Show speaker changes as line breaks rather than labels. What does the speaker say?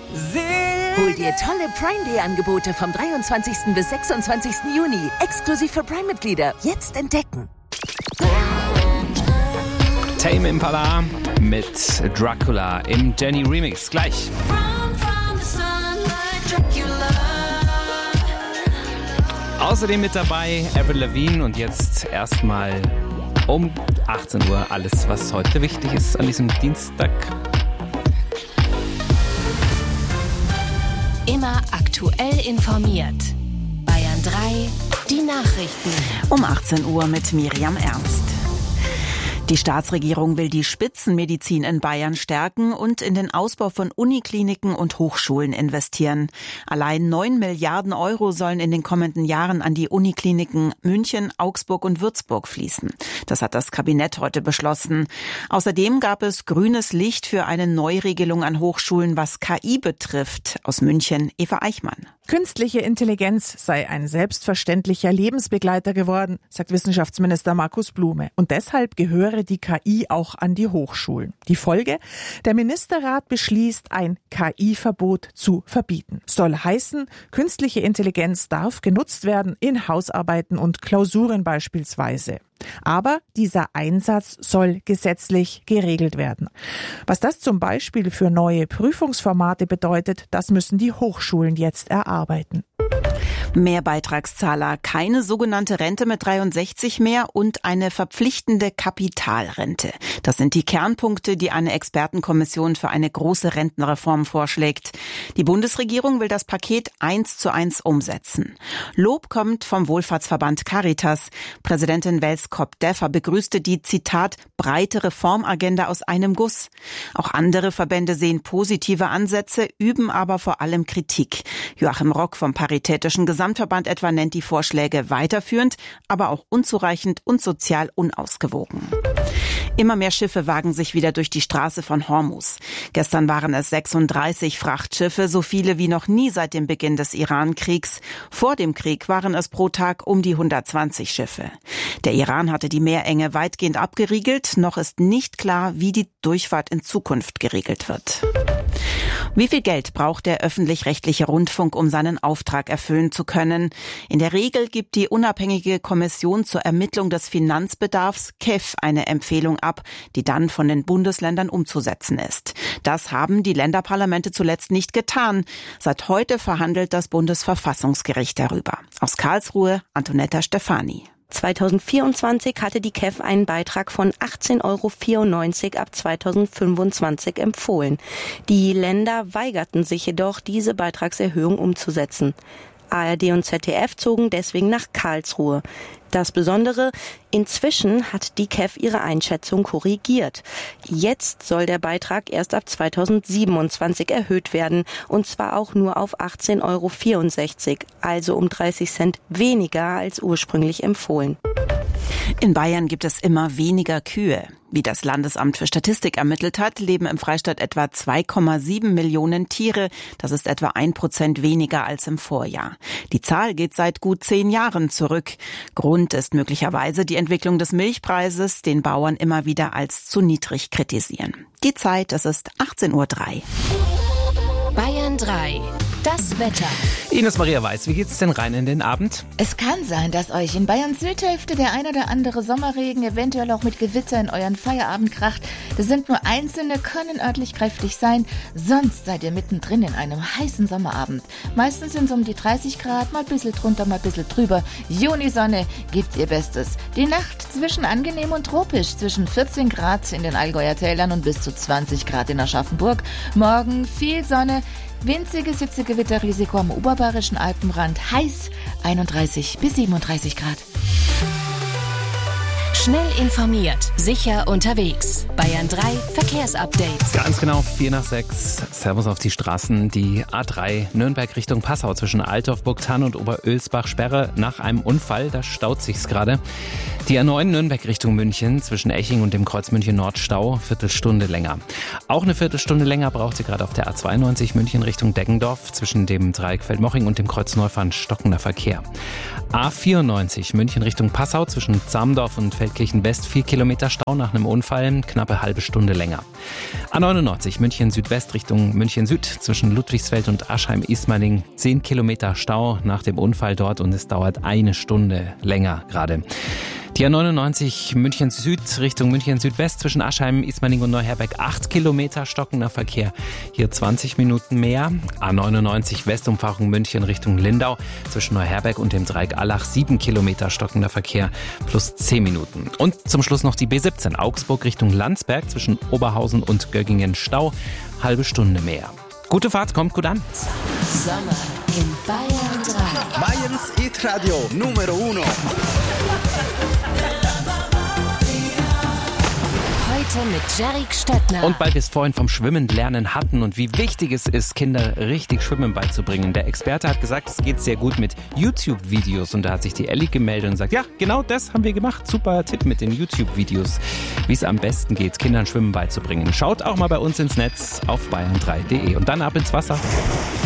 Hol dir tolle Prime Day Angebote vom 23. bis 26. Juni. Exklusiv für Prime-Mitglieder. Jetzt entdecken.
Tame Impala mit Dracula im Jenny Remix. Gleich. Außerdem mit dabei Avril Lavigne und jetzt erstmal um 18 Uhr alles, was heute wichtig ist an diesem Dienstag.
Immer aktuell informiert. Bayern 3, die Nachrichten.
Um 18 Uhr mit Miriam Ernst. Die Staatsregierung will die Spitzenmedizin in Bayern stärken und in den Ausbau von Unikliniken und Hochschulen investieren. Allein 9 Milliarden Euro sollen in den kommenden Jahren an die Unikliniken München, Augsburg und Würzburg fließen. Das hat das Kabinett heute beschlossen. Außerdem gab es grünes Licht für eine Neuregelung an Hochschulen, was KI betrifft. Aus München, Eva Eichmann.
Künstliche Intelligenz sei ein selbstverständlicher Lebensbegleiter geworden, sagt Wissenschaftsminister Markus Blume. Und deshalb gehöre die KI auch an die Hochschulen. Die Folge? Der Ministerrat beschließt, ein KI-Verbot zu verbieten. Soll heißen, künstliche Intelligenz darf genutzt werden in Hausarbeiten und Klausuren beispielsweise. Aber dieser Einsatz soll gesetzlich geregelt werden. Was das zum Beispiel für neue Prüfungsformate bedeutet, das müssen die Hochschulen jetzt erarbeiten.
Mehr Beitragszahler, keine sogenannte Rente mit 63 mehr und eine verpflichtende Kapitalrente. Das sind die Kernpunkte, die eine Expertenkommission für eine große Rentenreform vorschlägt. Die Bundesregierung will das Paket 1:1 umsetzen. Lob kommt vom Wohlfahrtsverband Caritas. Präsidentin Wels Kopp-Deffer begrüßte die, Zitat, breite Reformagenda aus einem Guss. Auch andere Verbände sehen positive Ansätze, üben aber vor allem Kritik. Joachim Rock vom Paritätischen Gesamtverband etwa nennt die Vorschläge weiterführend, aber auch unzureichend und sozial unausgewogen. Immer mehr Schiffe wagen sich wieder durch die Straße von Hormuz. Gestern waren es 36 Frachtschiffe, so viele wie noch nie seit dem Beginn des Iran-Kriegs. Vor dem Krieg waren es pro Tag um die 120 Schiffe. Der Iran hatte die Meerenge weitgehend abgeriegelt. Noch ist nicht klar, wie die Durchfahrt in Zukunft geregelt wird. Wie viel Geld braucht der öffentlich-rechtliche Rundfunk, um seinen Auftrag erfüllen zu können? In der Regel gibt die unabhängige Kommission zur Ermittlung des Finanzbedarfs KEF eine Empfehlung ab, die dann von den Bundesländern umzusetzen ist. Das haben die Länderparlamente zuletzt nicht getan. Seit heute verhandelt das Bundesverfassungsgericht darüber. Aus Karlsruhe, Antonetta Stefani.
2024 hatte die KEF einen Beitrag von 18,94 € ab 2025 empfohlen. Die Länder weigerten sich jedoch, diese Beitragserhöhung umzusetzen. ARD und ZDF zogen deswegen nach Karlsruhe. Das Besondere, inzwischen hat die KEF ihre Einschätzung korrigiert. Jetzt soll der Beitrag erst ab 2027 erhöht werden, und zwar auch nur auf 18,64 €, also um 30 Cent weniger als ursprünglich empfohlen.
In Bayern gibt es immer weniger Kühe. Wie das Landesamt für Statistik ermittelt hat, leben im Freistaat etwa 2,7 Millionen Tiere. Das ist etwa 1% weniger als im Vorjahr. Die Zahl geht seit gut 10 Jahren zurück. Grund ist möglicherweise die Entwicklung des Milchpreises, den Bauern immer wieder als zu niedrig kritisieren. Die Zeit, es ist 18:03 Uhr.
Bayern 3, das Wetter.
Ines Maria Weiß, wie geht's denn rein in den Abend?
Es kann sein, dass euch in Bayerns Südhälfte der ein oder andere Sommerregen eventuell auch mit Gewitter in euren Feierabend kracht. Das sind nur einzelne, können örtlich kräftig sein. Sonst seid ihr mittendrin in einem heißen Sommerabend. Meistens sind es um die 30 Grad, mal ein bisschen drunter, mal ein bisschen drüber. Junisonne, gebt ihr Bestes. Die Nacht zwischen angenehm und tropisch, zwischen 14 Grad in den Allgäuer Tälern und bis zu 20 Grad in Aschaffenburg. Morgen viel Sonne. Winziges Hitzegewitterrisiko am oberbayerischen Alpenrand. Heiß 31 bis 37 Grad.
Schnell informiert, sicher unterwegs. Bayern 3 Verkehrsupdate.
Ganz genau, 5:04. Servus auf die Straßen. Die A3 Nürnberg Richtung Passau zwischen Altdorf, Burgthann und Oberölsbach Sperre nach einem Unfall. Da staut sich's gerade. Die A9 Nürnberg Richtung München zwischen Eching und dem Kreuz München Nord Stau, Viertelstunde länger. Auch eine Viertelstunde länger braucht sie gerade auf der A92 München Richtung Deggendorf zwischen dem Dreieck Feldmoching und dem Kreuz Neufahrn stockender Verkehr. A94 München Richtung Passau zwischen Zamdorf und Feldmoching Feldkirchen West 4 Kilometer Stau nach einem Unfall, knappe halbe Stunde länger. A99 München Südwest Richtung München Süd zwischen Ludwigsfeld und Aschheim-Ismaning 10 Kilometer Stau nach dem Unfall dort und es dauert eine Stunde länger gerade. Die A99 München Süd Richtung München Südwest zwischen Aschheim, Ismaning und Neuherberg 8 Kilometer stockender Verkehr. Hier 20 Minuten mehr. A99 Westumfahrung München Richtung Lindau zwischen Neuherberg und dem Dreieck Allach 7 Kilometer stockender Verkehr plus 10 Minuten. Und zum Schluss noch die B17 Augsburg Richtung Landsberg zwischen Oberhausen und Göggingen Stau. Halbe Stunde mehr. Gute Fahrt, kommt gut an.
Sommer in Bayern 3.
Bayerns Hit-Radio Numero Uno.
Heute mit Jarek Stöttner.
Und weil wir es vorhin vom Schwimmen lernen hatten und wie wichtig es ist, Kinder richtig Schwimmen beizubringen. Der Experte hat gesagt, es geht sehr gut mit YouTube-Videos. Und da hat sich die Elli gemeldet und sagt, ja, genau das haben wir gemacht. Super Tipp mit den YouTube-Videos, wie es am besten geht, Kindern Schwimmen beizubringen. Schaut auch mal bei uns ins Netz auf bayern3.de und dann ab ins Wasser.